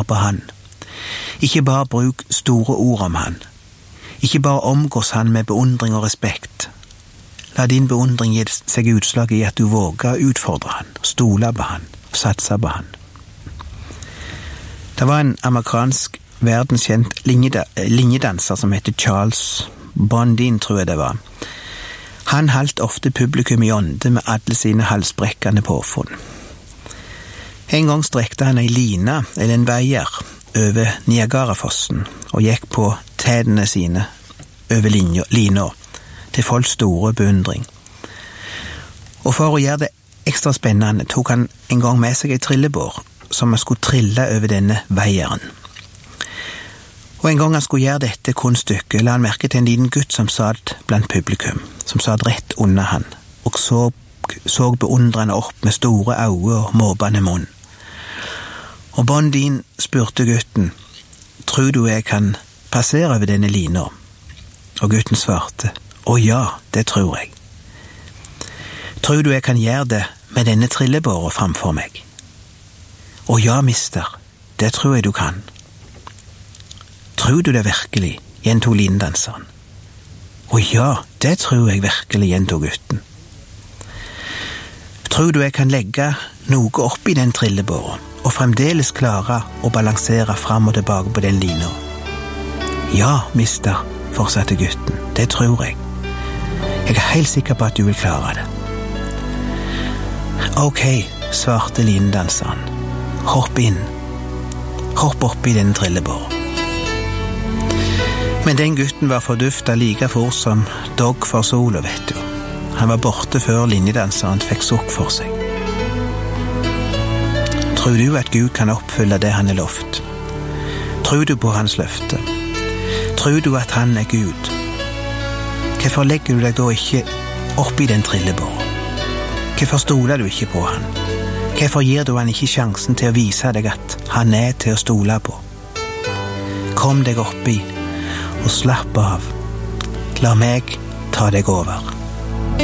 på han. Ikke bare bruk store ord om han. Ikke bare omgås han med beundring og respekt. La din beundring gi seg utslag i at du våger å utfordre han, stole på han, satse på han. Det var en amerikansk verdenskjent linjedanser som heter Charles Blondin, tror jeg det var. Han holdt ofte publikum i ånde med alle sine halsbrekkende påfunn. En gang strekte han ei line, eller en veier, over Niagarafossen og gikk på tædene sine over lina til folks store beundring. Og for å gjøre det ekstra spennende tok han en gang med seg ei trillebår som han skulle trille over denne veieren. Og en gang han skulle gjøre dette kunststykket, la han merke til en liten gutt som satt blant publikum, som satt rett under han, og så beundrende opp med store øyne og måpende munn. Og Blondin spurte gutten, «Tror du jeg kan passere over denne lina?» Og gutten svarte, «Å ja, det tror jeg.» «Tror du jeg kan gjøre det med denne trillebåra framfor meg?» «Å ja, mister, det tror jeg du kan.» «Tror du det virkelig?» gjentog lindanseren. «Å ja, det tror jeg virkelig», gjentog gutten. «Tror du jeg kan legge noe oppi den trillebåra og fremdeles klare å balansere fram og tilbake på den lina?» «Ja, mister», fortsatte gutten, «det tror jeg. Jeg er helt sikker på at du vil klare det.» «Ok», svarte lindanseren. «Hopp inn. Hopp oppi den trillebåra.» Men den gutten var forduftet like fort som dogg for sola, vet du. Han var borte før linjedanseren fikk sukk for seg. Tror du at Gud kan oppfylle det han har lovt? Tror du på hans løfte? Tror du at han er Gud? Hvorfor legger du deg da ikke oppi den trillebåra? Hvorfor stoler du ikke på han? Hvorfor gir du han ikke sjansen til å vise deg at han er til å stole på? Kom deg oppi og slapp av. La meg ta deg over.